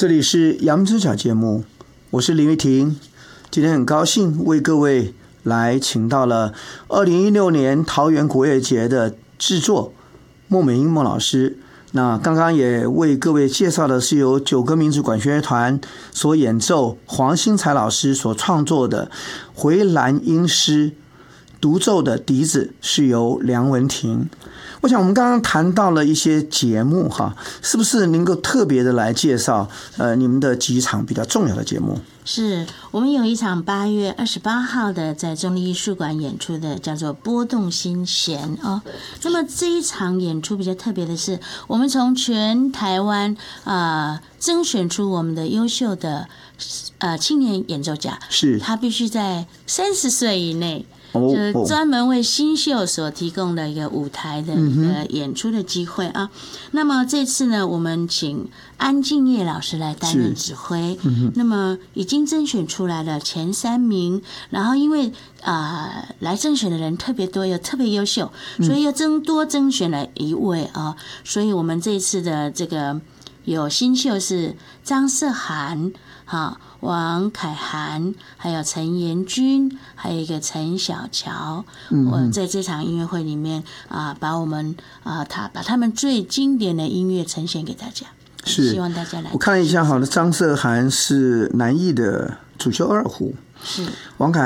这里是杨之小节目，我是林玉婷。今天很高兴为各位来请到了2016年桃园国乐节的制作孟美英孟老师。那刚刚也为各位介绍的是由九歌民族管弦乐团所演奏，黄兴才老师所创作的回蓝音诗，独奏的笛子是由梁文婷。我想我们刚刚谈到了一些节目哈，是不是能够特别的来介绍你们的几场比较重要的节目？ 是我们有一场8月28号的在中立艺术馆演出的，叫做拨动心弦哦。那么这一场演出比较特别的是，我们从全台湾甄选出我们的优秀的青年演奏家， 是他必须在30岁以内。就是专门为新秀所提供的一个舞台的一个演出的机会啊。那么这次呢，我们请安敬业老师来担任指挥。那么已经甄选出来了前3名，然后因为来甄选的人特别多，又特别优秀，所以又多甄选了1位啊。所以我们这一次的这个有新秀是张韶涵。王凯涵，还有陈延君，还有一个陈小乔。我在这场音乐会里面把我们把他们最经典的音乐呈现给大家， 是希望大家来。 我看一下，好的，张韶涵是南艺的主修2胡， 是王凯